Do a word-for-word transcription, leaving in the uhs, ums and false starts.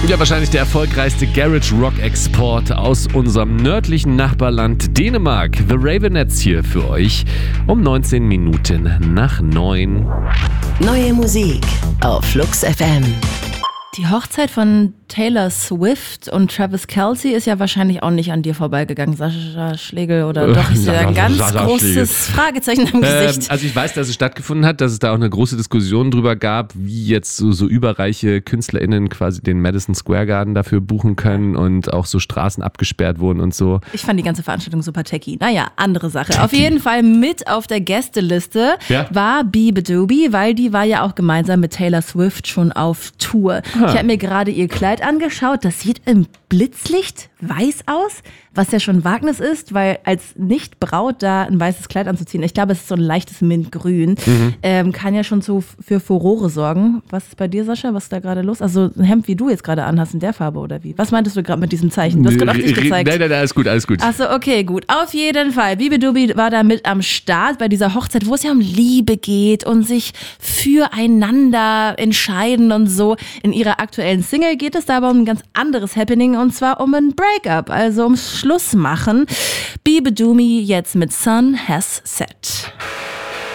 Ja, wahrscheinlich der erfolgreichste Garage-Rock-Export aus unserem nördlichen Nachbarland Dänemark. The Ravenettes hier für euch um neunzehn Minuten nach neun. Neue Musik auf Flux F M. Die Hochzeit von Taylor Swift und Travis Kelce ist ja wahrscheinlich auch nicht an dir vorbeigegangen, Sascha Schlegel, oder doch? Ich sehe ein ganz Sascha großes Schlegel. Fragezeichen im Gesicht. Ähm, also ich weiß, dass es stattgefunden hat, dass es da auch eine große Diskussion drüber gab, wie jetzt so, so überreiche KünstlerInnen quasi den Madison Square Garden dafür buchen können und auch so Straßen abgesperrt wurden und so. Ich fand die ganze Veranstaltung super techy. Naja, andere Sache. Techy. Auf jeden Fall mit auf der Gästeliste ja? war Beabadoobie, weil die war ja auch gemeinsam mit Taylor Swift schon auf Tour. Ah. Ich habe mir gerade ihr Kleid angeschaut. Das sieht im Blitzlicht weiß aus, was ja schon Wagnis ist, weil als Nicht-Braut da ein weißes Kleid anzuziehen, ich glaube, es ist so ein leichtes Mintgrün, mhm. ähm, kann ja schon so für Furore sorgen. Was ist bei dir, Sascha? Was ist da gerade los? Also ein Hemd, wie du jetzt gerade anhast, in der Farbe oder wie? Was meintest du gerade mit diesem Zeichen? Du hast gerade nicht gezeigt. Nein, nein, nein, alles gut, alles gut. Achso, okay, gut. Auf jeden Fall. Beabadoobie war da mit am Start bei dieser Hochzeit, wo es ja um Liebe geht und sich füreinander entscheiden und so. In ihrer aktuellen Single geht es da aber um ein ganz anderes Happening, und zwar um ein Breakup, also ums Schluss machen. Beabadoobie jetzt mit Sun Has Set.